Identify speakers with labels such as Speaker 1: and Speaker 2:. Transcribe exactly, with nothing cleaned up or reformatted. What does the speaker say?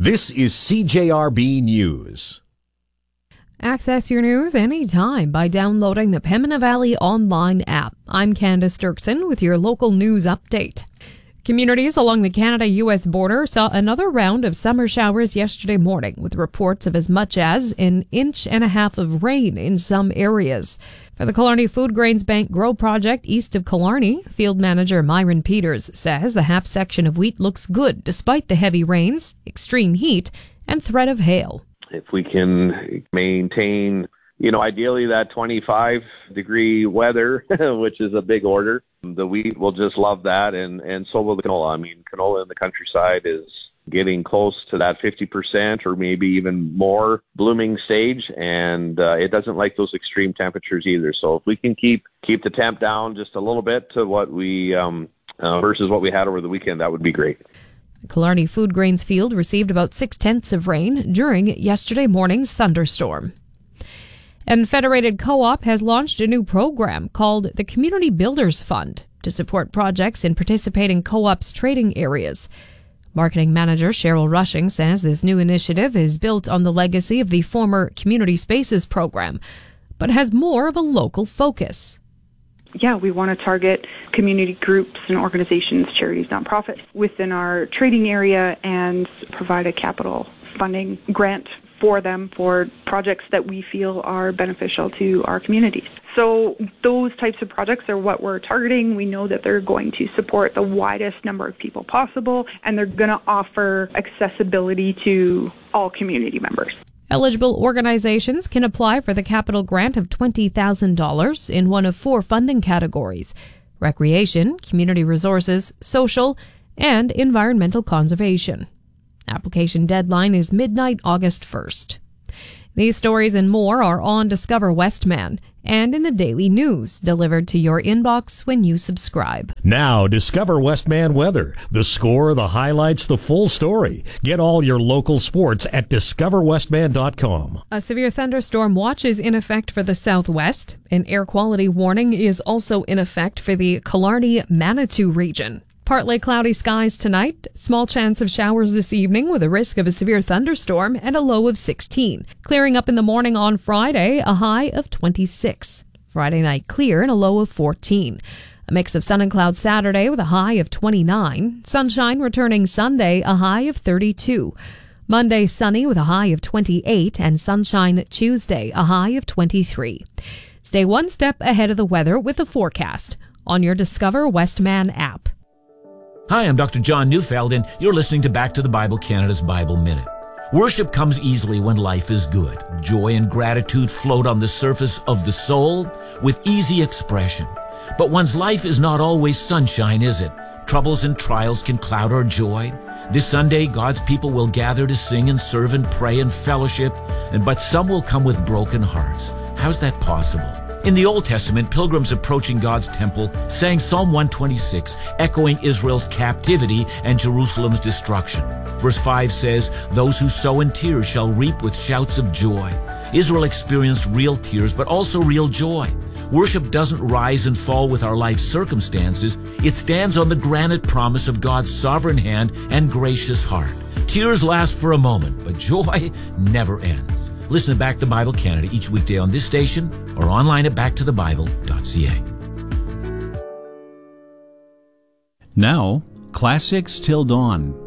Speaker 1: This is C J R B News.
Speaker 2: Access your news anytime by downloading the Pembina Valley online app. I'm Candace Dirksen with your local news update. Communities along the Canada-U S border saw another round of summer showers yesterday morning, with reports of as much as an inch and a half of rain in some areas. For the Killarney Food Grains Bank Grow project east of Killarney, field manager Myron Peters says the half section of wheat looks good despite the heavy rains, extreme heat, and threat of hail.
Speaker 3: If we can maintain, you know, ideally that twenty-five degree weather, which is a big order, the wheat will just love that, and, and so will the canola. I mean, canola in the countryside is getting close to that fifty percent or maybe even more blooming stage, and uh, it doesn't like those extreme temperatures either. So if we can keep keep the temp down just a little bit to what we um, uh, versus what we had over the weekend, that would be great.
Speaker 2: The Killarney Food Grains field received about six-tenths of rain during yesterday morning's thunderstorm. And Federated Co-op has launched a new program called the Community Builders Fund to support projects in participating co-ops' trading areas. Marketing manager Cheryl Rushing says this new initiative is built on the legacy of the former Community Spaces program, but has more of a local focus.
Speaker 4: Yeah, we want to target community groups and organizations, charities, nonprofits within our trading area and provide a capital funding grant for them for projects that we feel are beneficial to our communities. So those types of projects are what we're targeting. We know that they're going to support the widest number of people possible, and they're going to offer accessibility to all community members.
Speaker 2: Eligible organizations can apply for the capital grant of twenty thousand dollars in one of four funding categories: recreation, community resources, social, and environmental conservation. Application deadline is midnight August first. These stories and more are on Discover Westman and in the daily news delivered to your inbox when you subscribe.
Speaker 5: Now, Discover Westman weather. The score, the highlights, the full story. Get all your local sports at discover westman dot com.
Speaker 2: A severe thunderstorm watch is in effect for the southwest. An air quality warning is also in effect for the Killarney-Manitou region. Partly cloudy skies tonight, small chance of showers this evening with a risk of a severe thunderstorm and a low of sixteen. Clearing up in the morning on Friday, a high of twenty-six. Friday night clear and a low of fourteen. A mix of sun and cloud Saturday with a high of twenty-nine. Sunshine returning Sunday, a high of thirty-two. Monday sunny with a high of twenty-eight, and sunshine Tuesday, a high of twenty-three. Stay one step ahead of the weather with the forecast on your Discover Westman app.
Speaker 6: Hi, I'm Doctor John Neufeld, and you're listening to Back to the Bible Canada's Bible Minute. Worship comes easily when life is good. Joy and gratitude float on the surface of the soul with easy expression. But one's life is not always sunshine, is it? Troubles and trials can cloud our joy. This Sunday, God's people will gather to sing and serve and pray and fellowship, and but some will come with broken hearts. How's that possible? In the Old Testament, pilgrims approaching God's temple sang Psalm one twenty-six, echoing Israel's captivity and Jerusalem's destruction. Verse five says, "Those who sow in tears shall reap with shouts of joy." Israel experienced real tears, but also real joy. Worship doesn't rise and fall with our life circumstances. It stands on the granite promise of God's sovereign hand and gracious heart. Tears last for a moment, but joy never ends. Listen to Back to Bible Canada each weekday on this station or online at back to the bible dot c a.
Speaker 7: Now, Classics Till Dawn